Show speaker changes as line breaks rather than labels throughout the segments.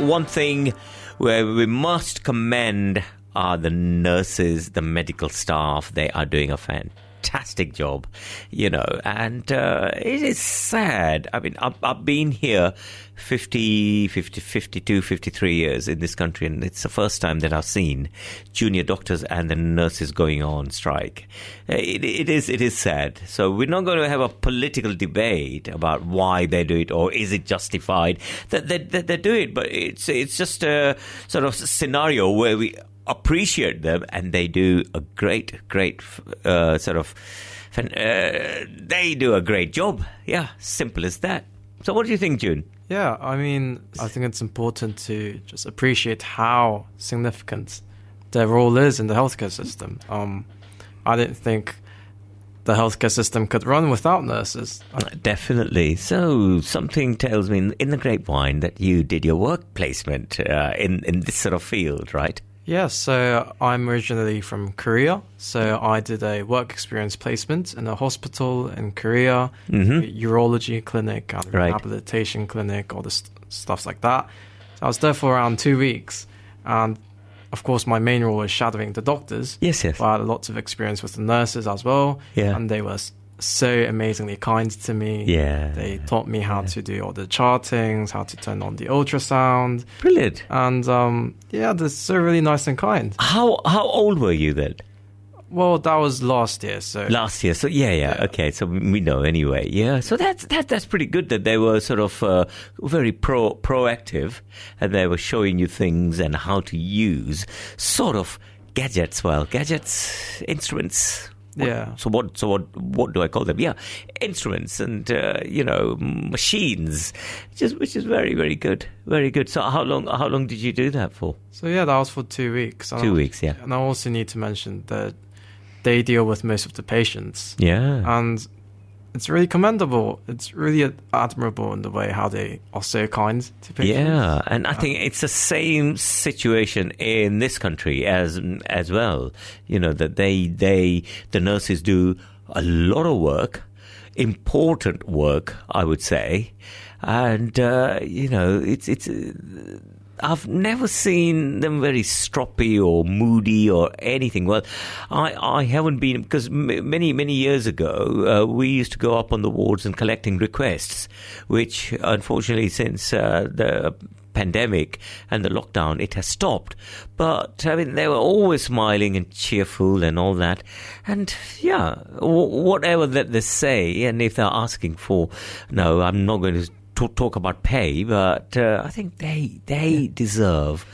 one thing where we must commend are the nurses, the medical staff. They are doing a fantastic job, and it is sad. I mean, I've been here 52, 53 years in this country, and it's the first time that I've seen junior doctors and the nurses going on strike. It is sad. So we're not going to have a political debate about why they do it or is it justified that they do it, but it's just a sort of scenario where we appreciate them, and they do a great they do a great job. Yeah, simple as that. So what do you think, June?
Yeah, I mean, I think it's important to just appreciate how significant their role is in the healthcare system. I didn't think the healthcare system could run without nurses.
Definitely. So something tells me in the grapevine that you did your work placement in this sort of field, right?
Yeah, so I'm originally from Korea. So I did a work experience placement in a hospital in Korea, a urology clinic, and a rehabilitation clinic, all the stuff like that. So I was there for around 2 weeks. And of course, my main role was shadowing the doctors.
Yes.
But I had lots of experience with the nurses as well.
Yeah.
And they were so amazingly kind to me.
Yeah.
They taught me how to do all the chartings, how to turn on the ultrasound.
Brilliant.
And they're so really nice and kind.
How old were you then?
Well, that was last year. So
yeah. Okay, so we know anyway. Yeah, so that's pretty good that they were sort of very proactive, and they were showing you things and how to use sort of gadgets, instruments.
Yeah.
So what do I call them? Yeah, instruments and machines, which is very, very good, very good. So how long did you do that for?
So yeah, that was for 2 weeks.
2 weeks, yeah.
And I also need to mention that they deal with most of the patients.
Yeah.
And it's really commendable. It's really admirable in the way how they are so kind to patients.
Yeah, and I think it's the same situation in this country as well. That the nurses do a lot of work, important work, I would say, and it's. I've never seen them very stroppy or moody or anything. Well, I haven't been, because many years ago, we used to go up on the wards and collecting requests, which unfortunately since the pandemic and the lockdown, it has stopped. But, I mean, they were always smiling and cheerful and all that. And, yeah, whatever that they say, and if they're asking for, no, I'm not going to talk about pay, but I think they deserve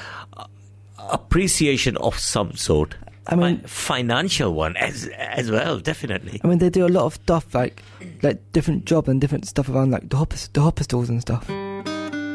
appreciation of some sort.
I mean,
financial one as well, definitely.
I mean, they do a lot of stuff like different job and different stuff around like the hospitals and stuff.